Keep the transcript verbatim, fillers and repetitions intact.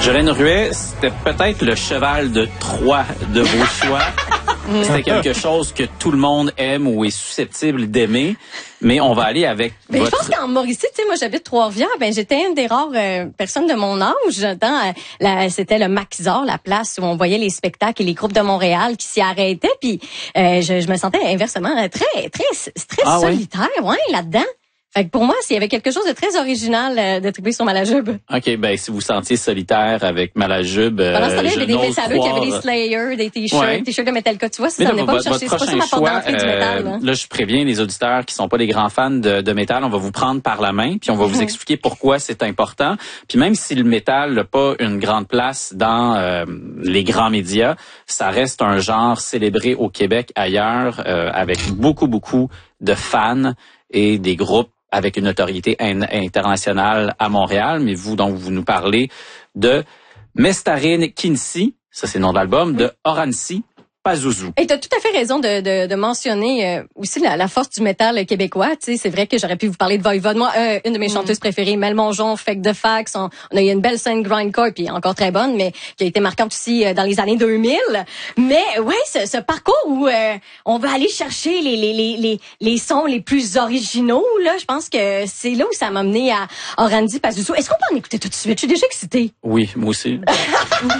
Jolene Ruet, c'était peut-être le cheval de Troie de vos choix. C'était quelque chose que tout le monde aime ou est susceptible d'aimer. Mais on va aller avec ben, votre... Je pense qu'en Mauricie, tu sais, moi j'habite Trois-Rivières, ben j'étais une des rares euh, personnes de mon âge. Dans, euh, la, c'était le Maxor, la place où on voyait les spectacles et les groupes de Montréal qui s'y arrêtaient. Puis euh, je, je me sentais inversement très, très, très ah, solitaire, ouais, ouais là-dedans. Fait que pour moi, s'il y avait quelque chose de très original euh, de triper sur Malajube. OK, ben si vous sentiez solitaire avec Malajube, euh, pendant ce temps-là, il y avait des métalleux croire... qui avaient des Slayers, des t-shirts, ouais. t-shirts de Metallica. Tu vois, si ça ça n'est pas me chercher, c'est pas ça ma porte d'entrée euh, du métal. Là. là, je préviens les auditeurs qui sont pas des grands fans de, de métal, on va vous prendre par la main, puis on va vous expliquer pourquoi c'est important. Puis même si le métal n'a pas une grande place dans euh, les grands médias, ça reste un genre célébré au Québec, ailleurs, euh, avec beaucoup, beaucoup de fans et des groupes avec une notoriété in- internationale à Montréal, mais vous, donc, vous nous parlez de Mestarine Kinsi, ça c'est le nom de l'album, de Orancy Pazuzu. Et t'as tout à fait raison de, de, de mentionner euh, aussi la, la force du métal québécois. Tu sais, c'est vrai que j'aurais pu vous parler de Voivode. Moi, euh, une de mes mm. chanteuses préférées, Mel Mongeon, Fake de Fax. On, on a eu une belle scène grindcore, puis encore très bonne, mais qui a été marquante aussi euh, dans les années deux mille. Mais ouais, ce, ce parcours où euh, on va aller chercher les, les les les les sons les plus originaux, là, je pense que c'est là où ça m'a mené à Orancy Pazuzu. Est-ce qu'on peut en écouter tout de suite? Je suis déjà excitée. Oui, moi aussi.